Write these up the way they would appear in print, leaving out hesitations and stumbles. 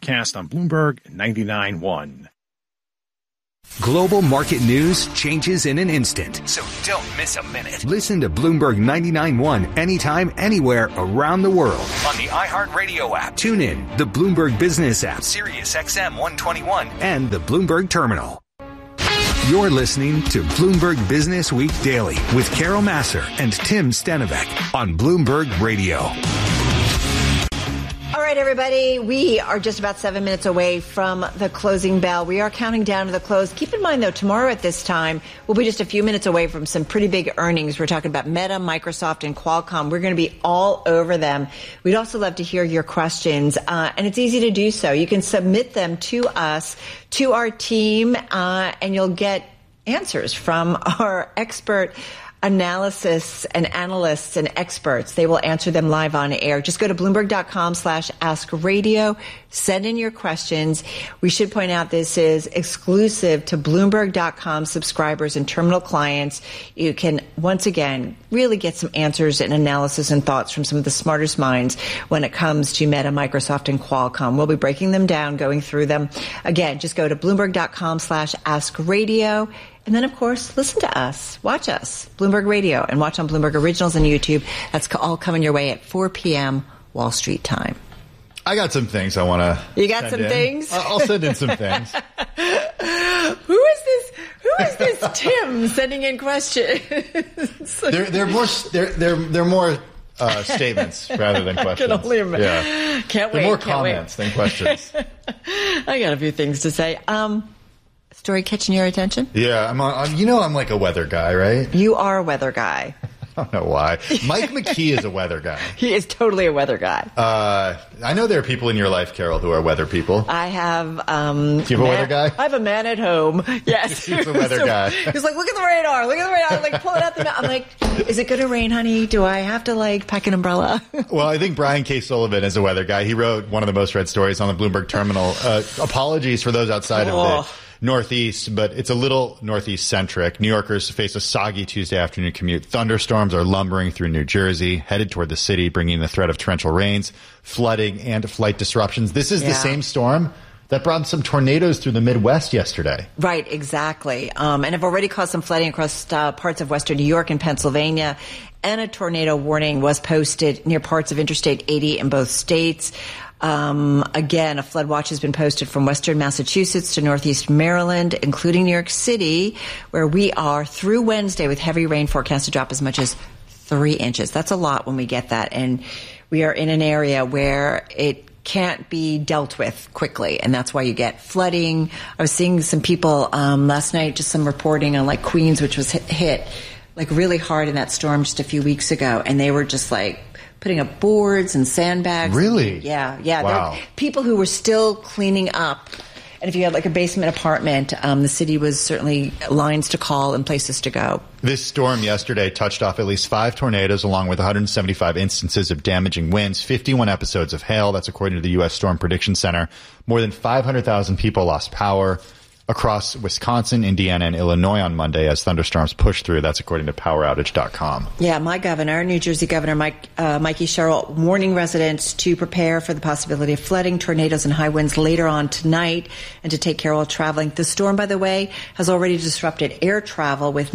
Forecast on Bloomberg 99.1. Global market news changes in an instant, so don't miss a minute. Listen to Bloomberg 99.1 anytime, anywhere around the world on the iHeartRadio app. Tune in, the Bloomberg Business app, Sirius XM 121, and the Bloomberg Terminal. You're listening to Bloomberg Business Week Daily with Carol Massar and Tim Stenovec on Bloomberg Radio. All right, everybody, we are just about 7 minutes away from the closing bell. We are counting down to the close. Keep in mind, though, tomorrow at this time, we'll be just a few minutes away from some pretty big earnings. We're talking about Meta, Microsoft, and Qualcomm. We're going to be all over them. We'd also love to hear your questions, and it's easy to do so. You can submit them to us, to our team, and you'll get answers from our expert analysis and analysts and experts. They will answer them live on air. Just go to Bloomberg.com/askradio. Send in your questions. We should point out this is exclusive to Bloomberg.com subscribers and terminal clients. You can, once again, really get some answers and analysis and thoughts from some of the smartest minds when it comes to Meta, Microsoft, and Qualcomm. We'll be breaking them down, going through them. Again, just go to Bloomberg.com/askradio. And then, of course, listen to us, watch us, Bloomberg Radio, and watch on Bloomberg Originals and YouTube. That's all coming your way at 4 p.m. Wall Street time. I got some things I want to. You got some things? I'll send in some things. Who is this Tim sending in questions? They're more statements rather than questions. I can only imagine. Yeah. Can't wait. They're more comments than questions. I got a few things to say. Story catching your attention? Yeah, I'm like a weather guy, right? You are a weather guy. I don't know why. Mike McKee is a weather guy. He is totally a weather guy. I know there are people in your life, Carol, who are weather people. I have. Do you have a weather guy? I have a man at home. Yes. He's a weather guy. He's like, look at the radar. Look at the radar. I'm like, pulling out the map. I'm like, is it going to rain, honey? Do I have to, pack an umbrella? Well, I think Brian K. Sullivan is a weather guy. He wrote one of the most read stories on the Bloomberg Terminal. Apologies for those outside of the Northeast, but it's a little Northeast-centric. New Yorkers face a soggy Tuesday afternoon commute. Thunderstorms are lumbering through New Jersey, headed toward the city, bringing the threat of torrential rains, flooding, and flight disruptions. This is the same storm that brought some tornadoes through the Midwest yesterday. Right, exactly. And have already caused some flooding across parts of western New York and Pennsylvania. And a tornado warning was posted near parts of Interstate 80 in both states. Again, a flood watch has been posted from western Massachusetts to northeast Maryland, including New York City, where we are through Wednesday with heavy rain forecast to drop as much as 3 inches. That's a lot when we get that. And we are in an area where it can't be dealt with quickly, and that's why you get flooding. I was seeing some people last night, just some reporting on Queens, which was hit really hard in that storm just a few weeks ago, and they were just putting up boards and sandbags. Really? Yeah. Wow. People who were still cleaning up. And if you had a basement apartment, the city was certainly lines to call and places to go. This storm yesterday touched off at least 5 tornadoes, along with 175 instances of damaging winds, 51 episodes of hail. That's according to the U.S. Storm Prediction Center. More than 500,000 people lost power across Wisconsin, Indiana, and Illinois on Monday as thunderstorms pushed through. That's according to PowerOutage.com. Yeah, my governor, New Jersey Governor Mikey Sherrill, warning residents to prepare for the possibility of flooding, tornadoes, and high winds later on tonight and to take care while traveling. The storm, by the way, has already disrupted air travel with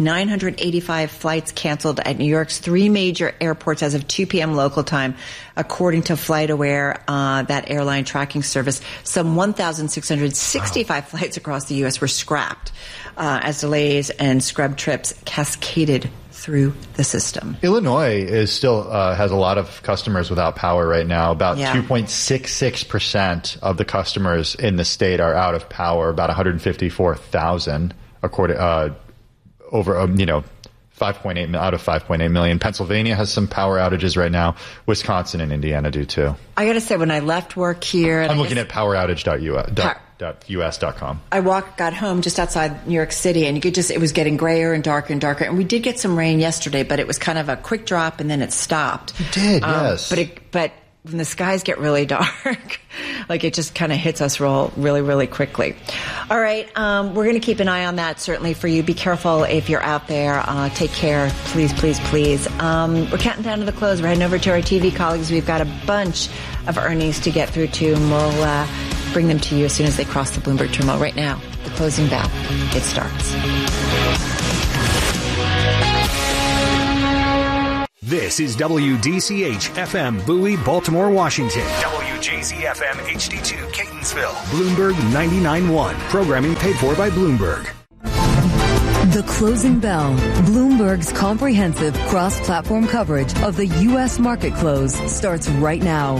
985 flights canceled at New York's 3 major airports as of 2 p.m. local time, according to FlightAware, that airline tracking service. Some 1,665 flights across the U.S. were scrapped as delays and scrub trips cascaded through the system. Illinois is still has a lot of customers without power right now. About 2.66% of the customers in the state are out of power. About 154,000, according over 5.8 out of 5.8 million. Pennsylvania has some power outages right now. Wisconsin and Indiana do too. I got to say, when I left work here, I'm looking at poweroutage.us.com. I got home just outside New York City, and it was getting grayer and darker and darker. And we did get some rain yesterday, but it was kind of a quick drop, and then it stopped. It did, yes. But when the skies get really dark, it just kind of hits us really, really quickly. All right, we're going to keep an eye on that, certainly, for you. Be careful if you're out there. Take care, please, please, please. We're counting down to the close. We're heading over to our TV colleagues. We've got a bunch of earnings to get through, too, and we'll bring them to you as soon as they cross the Bloomberg terminal. Right now, the closing bell. It starts. This is WDCH-FM Bowie, Baltimore, Washington. WJZ-FM HD2 Catonsville. Bloomberg 99.1. Programming paid for by Bloomberg. The Closing Bell, Bloomberg's comprehensive cross-platform coverage of the U.S. market close starts right now.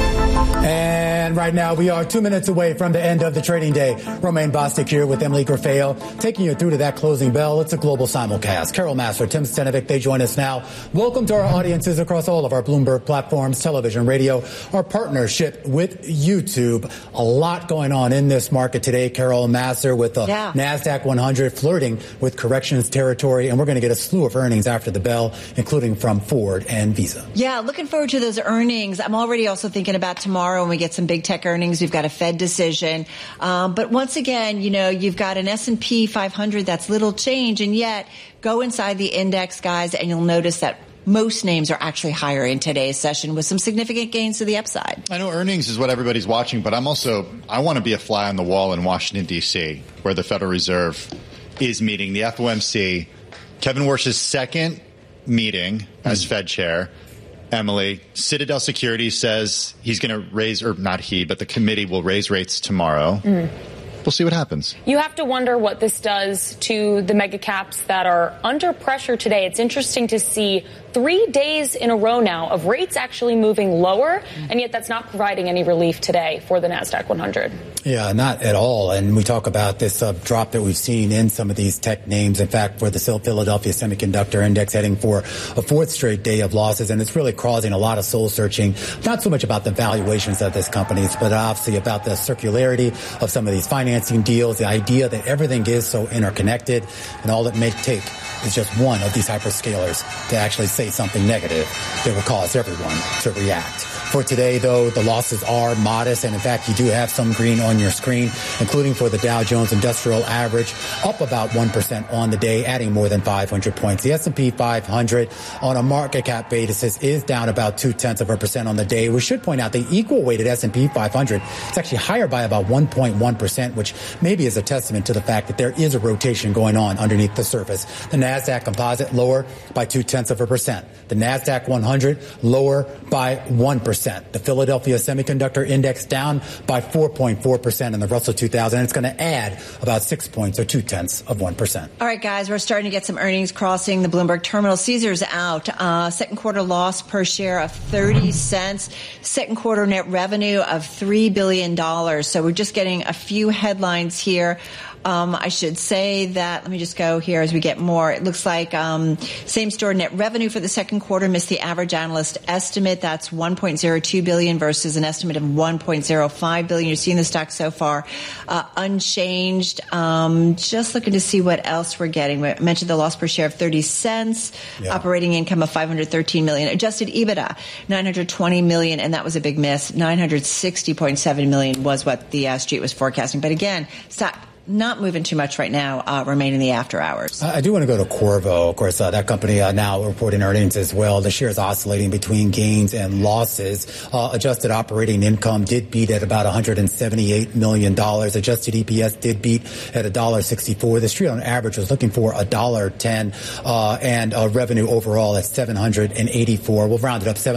And right now, we are 2 minutes away from the end of the trading day. Romaine Bostick here with Emily Grafale, taking you through to that closing bell. It's a global simulcast. Carol Massar, Tim Stenovic, they join us now. Welcome to our audiences across all of our Bloomberg platforms, television, radio, our partnership with YouTube. A lot going on in this market today. Carol Massar with the NASDAQ 100 flirting with corrections territory. And we're going to get a slew of earnings after the bell, including from Ford and Visa. Yeah, looking forward to those earnings. I'm already also thinking about tomorrow when we get some big tech earnings. We've got a Fed decision. But once again, you've got an S&P 500 that's little change, and yet go inside the index, guys, and you'll notice that most names are actually higher in today's session with some significant gains to the upside. I know earnings is what everybody's watching, but I want to be a fly on the wall in Washington, D.C., where the Federal Reserve is meeting the FOMC. Kevin Warsh's second meeting as Fed chair. Emily, Citadel Securities says he's going to raise, or not he, but the committee will raise rates tomorrow. We'll see what happens. You have to wonder what this does to the mega caps that are under pressure today. It's interesting to see 3 days in a row now of rates actually moving lower, and yet that's not providing any relief today for the NASDAQ 100. Yeah, not at all. And we talk about this drop that we've seen in some of these tech names. In fact, for the Philadelphia Semiconductor Index heading for a fourth straight day of losses, and it's really causing a lot of soul searching, not so much about the valuations of these companies, but obviously about the circularity of some of these financing deals, the idea that everything is so interconnected, and all it may take is just one of these hyperscalers to actually say something negative that will cause everyone to react. For today, though, the losses are modest, and in fact, you do have some green on your screen, including for the Dow Jones Industrial Average, up about 1% on the day, adding more than 500 points. The S&P 500 on a market cap basis is down about 0.2% on the day. We should point out the equal weighted S&P 500 is actually higher by about 1.1%, which maybe is a testament to the fact that there is a rotation going on underneath the surface. The NASDAQ Composite lower by 0.2%. The NASDAQ 100 lower by 1%. The Philadelphia Semiconductor Index down by 4.4%, and the Russell 2000. It's going to add about 6 points, or 0.2%. All right, guys, we're starting to get some earnings crossing the Bloomberg terminal. Caesar's out. Second quarter loss per share of 30 cents. Second quarter net revenue of $3 billion. So we're just getting a few headlines here. I should say that, let me just go here as we get more. It looks like same store net revenue for the second quarter missed the average analyst estimate. That's $1.02 billion versus an estimate of $1.05 billion. You're seeing the stock so far unchanged. Just looking to see what else we're getting. We mentioned the loss per share of 30 cents, operating income of $513 million, adjusted EBITDA $920 million, and that was a big miss. $960.7 million was what the street was forecasting. But again, stock not moving too much right now, remaining the after hours. I do want to go to Qorvo. Of course, that company now reporting earnings as well. The shares oscillating between gains and losses. Adjusted operating income did beat at about $178 million. Adjusted EPS did beat at $1.64. The street on average was looking for $1.10, and revenue overall at $784. We'll round it up,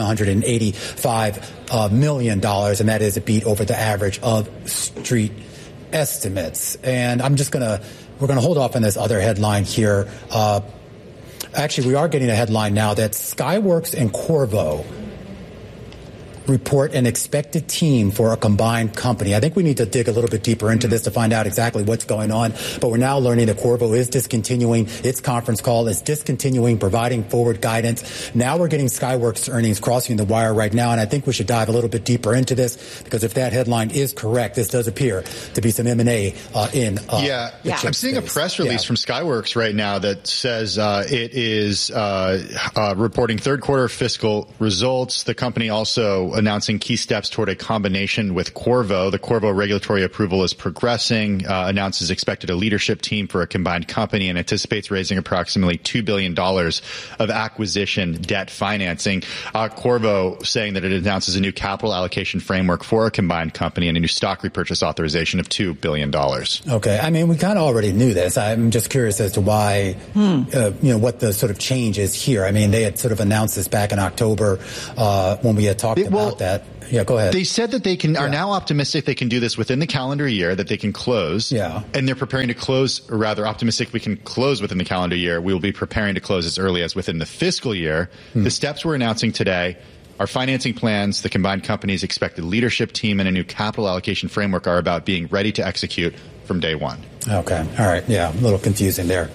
$785 million, and that is a beat over the average of street estimates. And we're going to hold off on this other headline here. Actually, we are getting a headline now that Skyworks and Qorvo report an expected team for a combined company. I think we need to dig a little bit deeper into this to find out exactly what's going on. But we're now learning that Qorvo is discontinuing its conference call, is discontinuing providing forward guidance. Now we're getting Skyworks earnings crossing the wire right now, and I think we should dive a little bit deeper into this, because if that headline is correct, this does appear to be some M&A in I'm seeing a press release from Skyworks right now that says it is reporting third quarter fiscal results. The company also announcing key steps toward a combination with Qorvo. The Qorvo regulatory approval is progressing, announces expected a leadership team for a combined company, and anticipates raising approximately $2 billion of acquisition debt financing. Qorvo saying that it announces a new capital allocation framework for a combined company and a new stock repurchase authorization of $2 billion. Okay. I mean, we kind of already knew this. I'm just curious as to why, what the sort of change is here. I mean, they had sort of announced this back in October when we had talked about that. Yeah, go ahead. They said that they are now optimistic they can do this within the calendar year, that they can close. Yeah. And they're preparing to close, or rather optimistic we can close within the calendar year. We will be preparing to close as early as within the fiscal year. The steps we're announcing today, our financing plans, the combined company's expected leadership team, and a new capital allocation framework are about being ready to execute from day one. Okay. All right. Yeah, a little confusing there.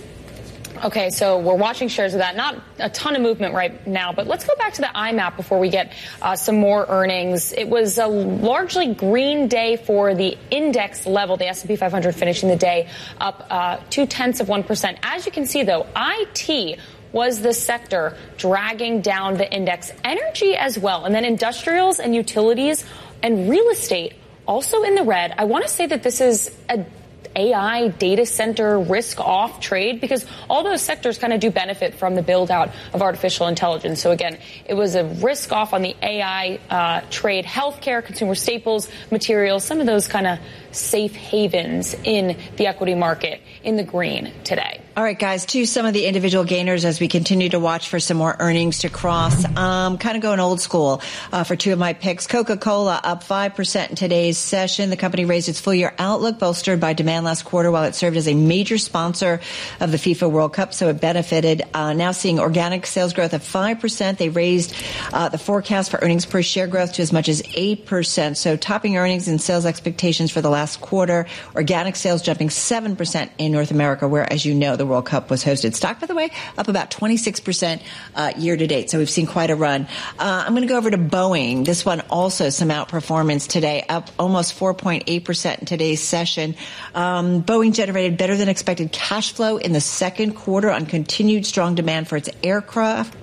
Okay, so we're watching shares of that. Not a ton of movement right now, but let's go back to the IMAP before we get some more earnings. It was a largely green day for the index level, the S&P 500 finishing the day up 0.2%. As you can see, though, IT was the sector dragging down the index. Energy as well, and then industrials and utilities and real estate also in the red. I want to say that this is a AI data center risk off trade, because all those sectors kind of do benefit from the build out of artificial intelligence. So again, it was a risk off on the AI trade, healthcare, consumer staples, materials, some of those kind of safe havens in the equity market in the green today. All right, guys, to some of the individual gainers as we continue to watch for some more earnings to cross. Kind of going old school for two of my picks. Coca-Cola up 5% in today's session. The company raised its full-year outlook, bolstered by demand last quarter while it served as a major sponsor of the FIFA World Cup, so it benefited. Now seeing organic sales growth of 5%. They raised the forecast for earnings per share growth to as much as 8%, so topping earnings and sales expectations for the last quarter. Organic sales jumping 7% in North America, where, as you know, the World Cup was hosted. Stock, by the way, up about 26% year to date. So we've seen quite a run. I'm going to go over to Boeing. This one also some outperformance today, up almost 4.8% in today's session. Boeing generated better than expected cash flow in the second quarter on continued strong demand for its aircraft.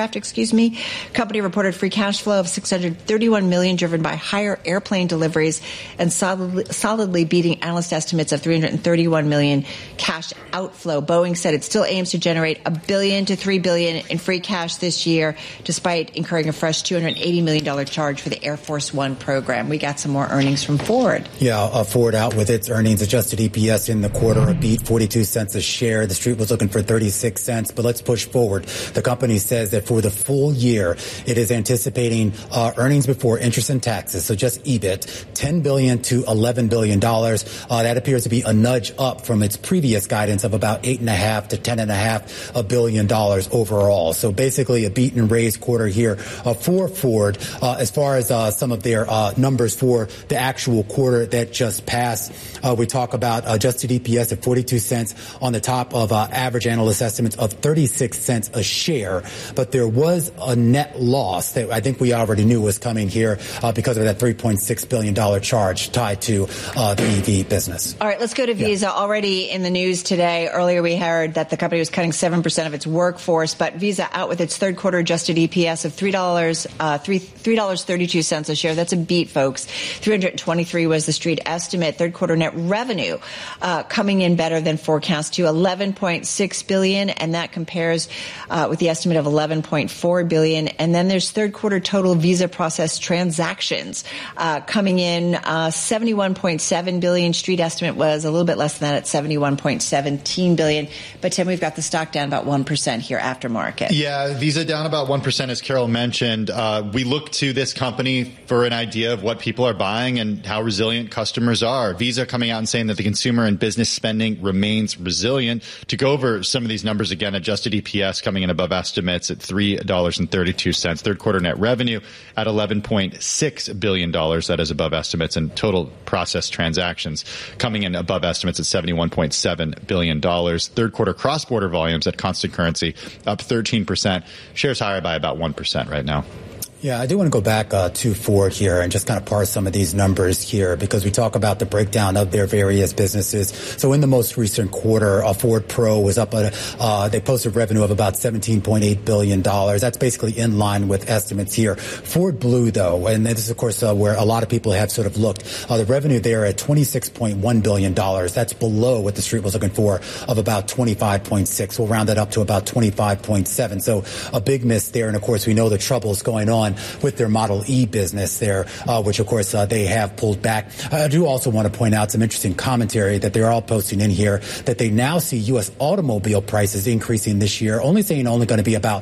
Company reported free cash flow of $631 million, driven by higher airplane deliveries and solidly beating analyst estimates of $331 million cash outflow. Boeing said it still aims to generate $1 billion to $3 billion in free cash this year, despite incurring a fresh $280 million charge for the Air Force One program. We got some more earnings from Ford. Yeah, Ford out with its earnings. Adjusted EPS in the quarter, a beat, 42 cents a share. The street was looking for 36 cents, but let's push forward. The company says that for the full year, it is anticipating earnings before interest and taxes, so just EBIT, $10 billion to $11 billion. That appears to be a nudge up from its previous guidance of about $8.5 to $10.5 billion overall. So basically a beat and raise quarter here for Ford. As far as some of their numbers for the actual quarter that just passed, we talk about adjusted EPS at 42 cents on the top of average analyst estimates of 36 cents a share. But there was a net loss that I think we already knew was coming here because of that $3.6 billion charge tied to the EV business. All right, let's go to Visa. Already in the news today, earlier we heard that the company was cutting 7% of its workforce, but Visa out with its third quarter adjusted EPS of $3.32 a share. That's a beat, folks. 323 was the street estimate. Third quarter net revenue coming in better than forecast to $11.6 billion, and that compares with the estimate of $11.4 billion. And then there's third quarter total Visa processed transactions coming in $71.7 billion. Street estimate was a little bit less than that at $71.17 billion. But Tim, we've got the stock down about 1% here after market. Yeah, Visa down about 1%, as Carol mentioned. We look to this company for an idea of what people are buying and how resilient customers are. Visa coming out and saying that the consumer and business spending remains resilient. To go over some of these numbers again, adjusted EPS coming in above estimates at $3.32. Third quarter net revenue at $11.6 billion. That is above estimates. And total processed transactions coming in above estimates at $71.7 billion. Third quarter cross-border volumes at constant currency up 13%. Shares higher by about 1% right now. Yeah, I do want to go back to Ford here and just kind of parse some of these numbers here because we talk about the breakdown of their various businesses. So in the most recent quarter, Ford Pro was up they posted revenue of about $17.8 billion. That's basically in line with estimates here. Ford Blue, though, and this is, of course, where a lot of people have sort of looked, the revenue there at $26.1 billion. That's below what the street was looking for of about 25.6. We'll round that up to about 25.7. So a big miss there. And, of course, we know the troubles going on with their Model E business there, which, of course, they have pulled back. I do also want to point out some interesting commentary that they're all posting in here that they now see U.S. automobile prices increasing this year, only going to be about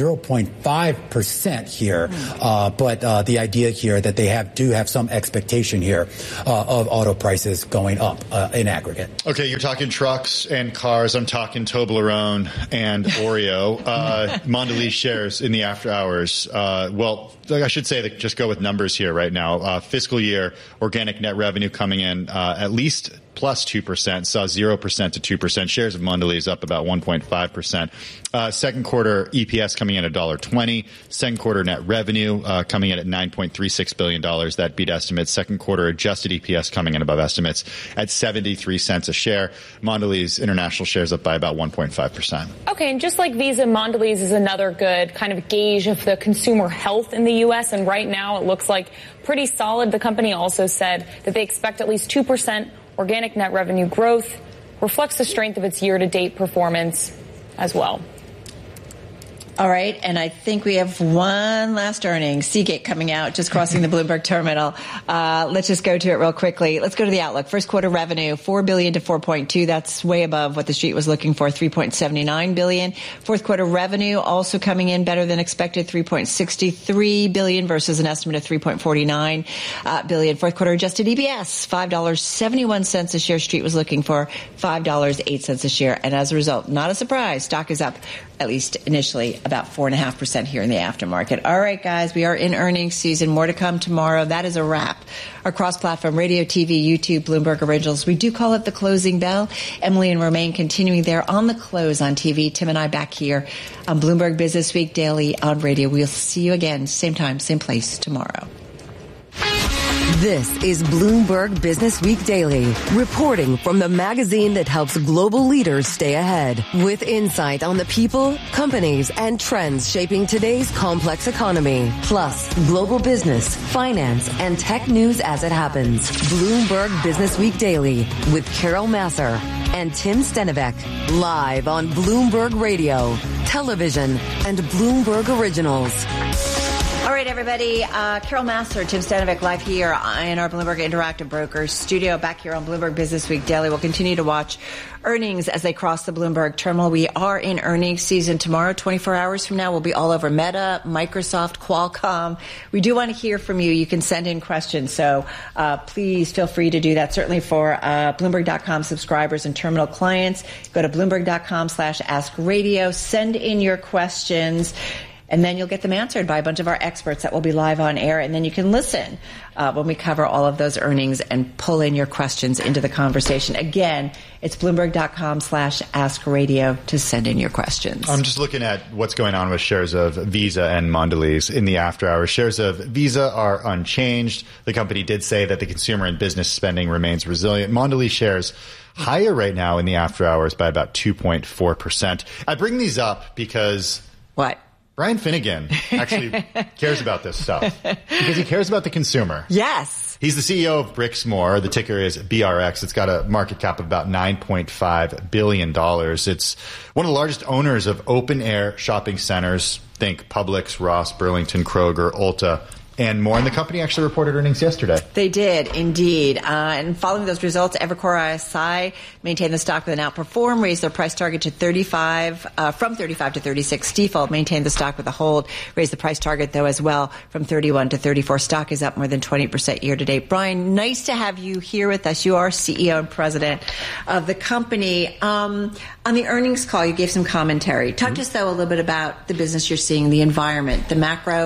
0.5% here. But the idea here that they do have some expectation here of auto prices going up in aggregate. Okay, you're talking trucks and cars. I'm talking Toblerone and Oreo. Mondelez shares in the after hours. Well, I should say that just go with numbers here right now. Fiscal year organic net revenue coming in at least plus 2%, saw 0% to 2%. Shares of Mondelez up about 1.5%. Second quarter EPS coming in at $1.20. Second quarter net revenue coming in at $9.36 billion. That beat estimates. Second quarter adjusted EPS coming in above estimates at 73 cents a share. Mondelez International shares up by about 1.5%. Okay, and just like Visa, Mondelez is another good kind of gauge of the consumer health in the U.S., and right now it looks like pretty solid. The company also said that they expect at least 2% organic net revenue growth, reflects the strength of its year-to-date performance as well. All right, and I think we have one last earnings. Seagate coming out, just crossing the Bloomberg terminal. Let's just go to it real quickly. Let's go to the outlook. First quarter revenue, $4 billion to $4.2. That's way above what the street was looking for, $3.79 billion. Fourth quarter revenue also coming in better than expected, $3.63 billion versus an estimate of $3.49 billion. Fourth quarter adjusted EPS, $5.71 a share. Street was looking for $5.08 a share. And as a result, not a surprise, stock is up, at least initially, about 4.5% here in the aftermarket. All right, guys, we are in earnings season. More to come tomorrow. That is a wrap. Our cross-platform radio, TV, YouTube, Bloomberg Originals. We do call it the closing bell. Emily and Romaine continuing there on the close on TV. Tim and I back here on Bloomberg Business Week Daily on radio. We'll see you again, same time, same place tomorrow. This is Bloomberg Business Week Daily, reporting from the magazine that helps global leaders stay ahead, with insight on the people, companies, and trends shaping today's complex economy, plus global business, finance, and tech news as it happens. Bloomberg Business Week Daily with Carol Massar and Tim Stenivek, live on Bloomberg Radio, television, and Bloomberg Originals. All right, everybody. Carol Massar, Tim Stenivek, live here in our Bloomberg Interactive Brokers studio, back here on Bloomberg Business Week Daily. We'll continue to watch earnings as they cross the Bloomberg terminal. We are in earnings season tomorrow. 24 hours from now, we'll be all over Meta, Microsoft, Qualcomm. We do want to hear from you. You can send in questions, so please feel free to do that. Certainly for Bloomberg.com subscribers and terminal clients, go to Bloomberg.com/AskRadio. Send in your questions. And then you'll get them answered by a bunch of our experts that will be live on air. And then you can listen when we cover all of those earnings and pull in your questions into the conversation. Again, it's Bloomberg.com/AskRadio to send in your questions. I'm just looking at what's going on with shares of Visa and Mondelez in the after hours. Shares of Visa are unchanged. The company did say that the consumer and business spending remains resilient. Mondelez shares higher right now in the after hours by about 2.4%. I bring these up because... What? Brian Finnegan actually cares about this stuff because he cares about the consumer. Yes. He's the CEO of Brixmor. The ticker is BRX. It's got a market cap of about $9.5 billion. It's one of the largest owners of open-air shopping centers. Think Publix, Ross, Burlington, Kroger, Ulta, and more. And the company actually reported earnings yesterday. They did, indeed. And following those results, Evercore ISI maintained the stock with an outperform, raised their price target to 35, from 35 to 36. Stifel maintained the stock with a hold, raised the price target, though, as well, from 31 to 34. Stock is up more than 20% year to date. Brian, nice to have you here with us. You are CEO and president of the company. On the earnings call, you gave some commentary. Talk to us, though, a little bit about the business you're seeing, the environment, the macro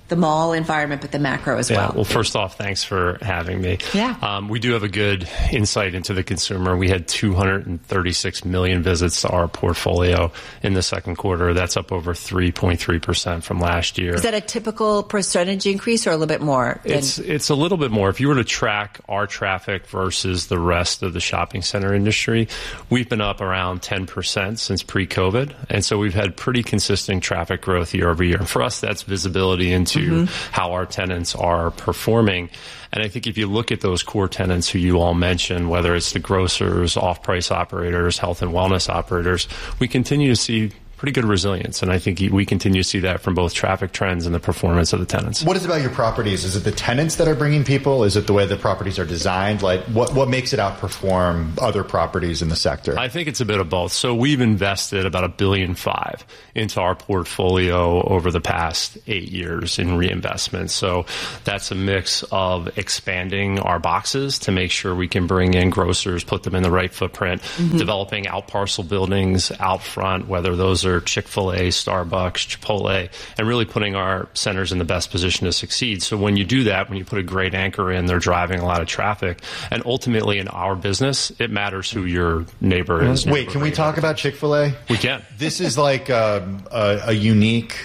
the mall environment, but the macro as well. Well, first off, thanks for having me. Yeah. We do have a good insight into the consumer. We had 236 million visits to our portfolio in the second quarter. That's up over 3.3% from last year. Is that a typical percentage increase or a little bit more? It's a little bit more. If you were to track our traffic versus the rest of the shopping center industry, we've been up around 10% since pre-COVID. And so we've had pretty consistent traffic growth year over year. And for us, that's visibility into how our tenants are performing. And I think if you look at those core tenants who you all mentioned, whether it's the grocers, off-price operators, health and wellness operators, we continue to see pretty good resilience. And I think we continue to see that from both traffic trends and the performance of the tenants. What is it about your properties? Is it the tenants that are bringing people? Is it the way the properties are designed? Like, what makes it outperform other properties in the sector? I think it's a bit of both. So we've invested about $1.5 billion into our portfolio over the past 8 years in reinvestment. So that's a mix of expanding our boxes to make sure we can bring in grocers, put them in the right footprint, developing out parcel buildings out front, whether those are Chick-fil-A, Starbucks, Chipotle, and really putting our centers in the best position to succeed. So when you do that, when you put a great anchor in, they're driving a lot of traffic. And ultimately in our business, it matters who your neighbor is. Wait, can we talk about Chick-fil-A? We can. This is like a unique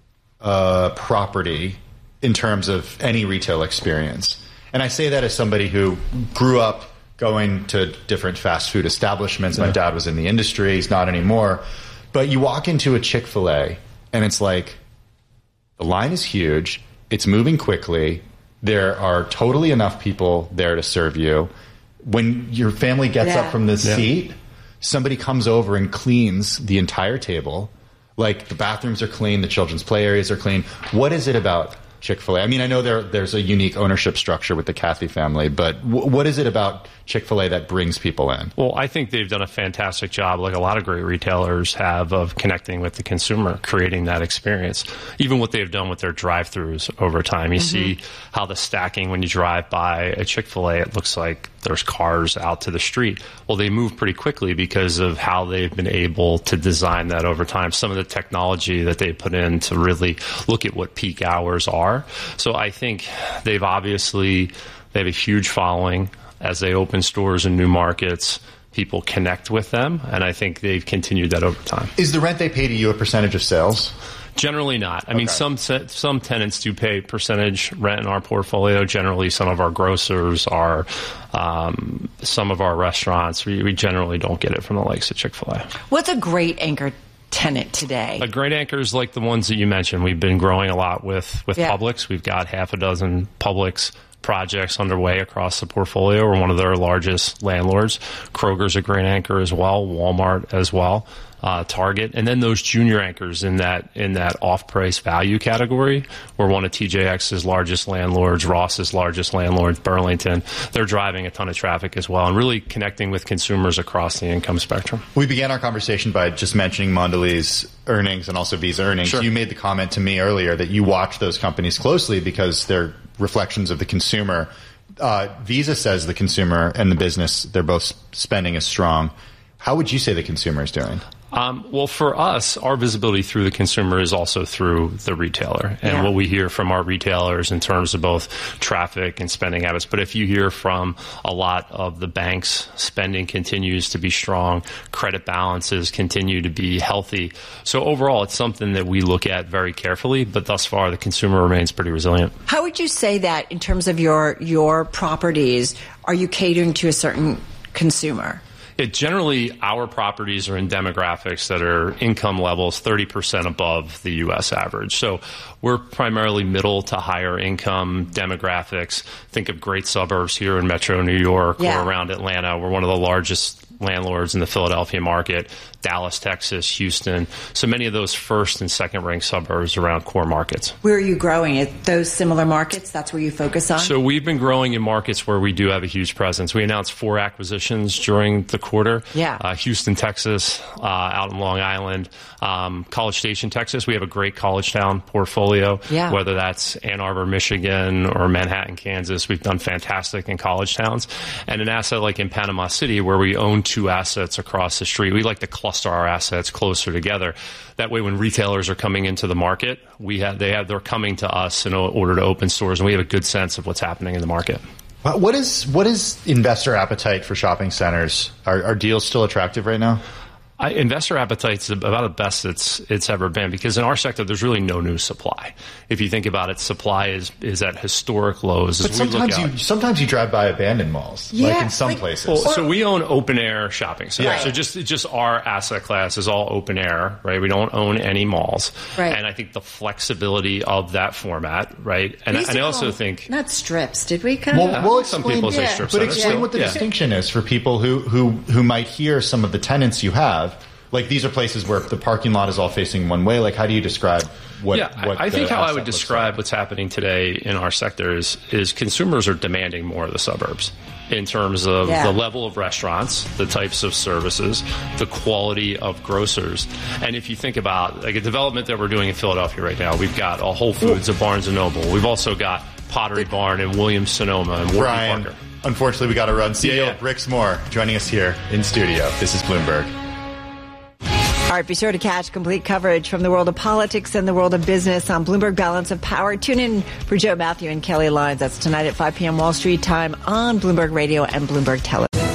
property in terms of any retail experience. And I say that as somebody who grew up going to different fast food establishments. My dad was in the industry. He's not anymore. But you walk into a Chick-fil-A, and it's like, the line is huge, it's moving quickly, there are totally enough people there to serve you. When your family gets up from the seat, somebody comes over and cleans the entire table. Like, the bathrooms are clean, the children's play areas are clean. What is it about Chick-fil-A? I mean, I know there's a unique ownership structure with the Cathy family, but what is it about Chick-fil-A that brings people in? Well, I think they've done a fantastic job, like a lot of great retailers have, of connecting with the consumer, creating that experience. Even what they've done with their drive-thrus over time. You see how the stacking, when you drive by a Chick-fil-A, it looks like there's cars out to the street. Well, they move pretty quickly because of how they've been able to design that over time. Some of the technology that they put in to really look at what peak hours are. So I think they have a huge following. As they open stores in new markets, people connect with them, and I think they've continued that over time. Is the rent they pay to you a percentage of sales? Generally not. I mean, some tenants do pay percentage rent in our portfolio. Generally, some of our grocers are, some of our restaurants. We generally don't get it from the likes of Chick-fil-A. What's a great anchor tenant today? A great anchor is like the ones that you mentioned. We've been growing a lot with Publix. We've got half a dozen Publix projects underway across the portfolio. We're one of their largest landlords. Kroger's a great anchor as well. Walmart as well. Target, and then those junior anchors in that off-price value category. We're one of TJX's largest landlords, Ross's largest landlords, Burlington. They're driving a ton of traffic as well, and really connecting with consumers across the income spectrum. We began our conversation by just mentioning Mondelez earnings and also Visa earnings. Sure. You made the comment to me earlier that you watch those companies closely because they're reflections of the consumer. Visa says the consumer and the business, they're both spending is strong. How would you say the consumer is doing? Well, for us, our visibility through the consumer is also through the retailer and what we hear from our retailers in terms of both traffic and spending habits. But if you hear from a lot of the banks, spending continues to be strong, credit balances continue to be healthy. So overall, it's something that we look at very carefully, but thus far, the consumer remains pretty resilient. How would you say that in terms of your properties, are you catering to a certain consumer? Generally, our properties are in demographics that are income levels 30% above the U.S. average. So we're primarily middle to higher income demographics. Think of great suburbs here in Metro New York or around Atlanta. We're one of the largest landlords in the Philadelphia market, Dallas, Texas, Houston. So many of those first and second ranked suburbs around core markets. Where are you growing? At those similar markets? That's where you focus on? So we've been growing in markets where we do have a huge presence. We announced 4 acquisitions during the quarter. Yeah. Houston, Texas, out in Long Island, College Station, Texas. We have a great college town portfolio. Yeah. Whether that's Ann Arbor, Michigan, or Manhattan, Kansas, we've done fantastic in college towns. And an asset like in Panama City, where we own 2 assets across the street, we like to cluster our assets closer together. That way, when retailers are coming into the market, they're coming to us in order to open stores, and we have a good sense of what's happening in the market. What is investor appetite for shopping centers? Are deals still attractive right now? Investor appetite's about the best it's ever been, because in our sector there's really no new supply. If you think about it, supply is at historic lows. But sometimes you drive by abandoned malls, like in some places. Well, so we own open air shopping centers. Yeah. So just our asset class is all open air, right? We don't own any malls, right? And I think the flexibility of that format, right? And I also think not strips. Did we? We'll some people say strip but centers. Explain what the distinction is for people who might hear some of the tenants you have. Like, these are places where the parking lot is all facing one way. Like, how do you describe what I think how I would describe what's happening today in our sector is consumers are demanding more of the suburbs in terms of the level of restaurants, the types of services, the quality of grocers. And if you think about like a development that we're doing in Philadelphia right now, we've got a Whole Foods, a Barnes & Noble. We've also got Pottery Barn and Williams-Sonoma and Warby Parker. Unfortunately, we got to run. CEO Brix Moore joining us here in studio. This is Bloomberg. All right, be sure to catch complete coverage from the world of politics and the world of business on Bloomberg Balance of Power. Tune in for Joe Matthew and Kelly Lyons. That's tonight at 5 p.m. Wall Street time on Bloomberg Radio and Bloomberg Television.